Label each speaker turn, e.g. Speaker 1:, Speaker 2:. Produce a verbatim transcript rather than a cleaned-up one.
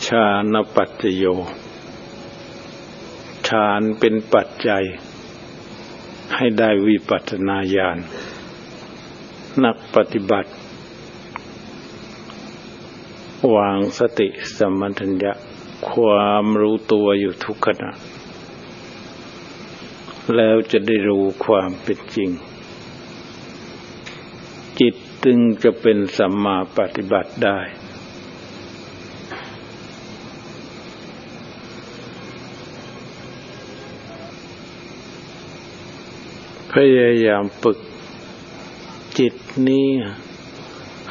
Speaker 1: ฌานปัจจโยฌานเป็นปัจจัยให้ได้วิปัสสนาญาณนักปฏิบัติวางสติสัมปชัญญะความรู้ตัวอยู่ทุกขณะแล้วจะได้รู้ความเป็นจริงจิตจึงจะเป็นสัมมาปฏิบัติได้พยายามฝึกจิตนี้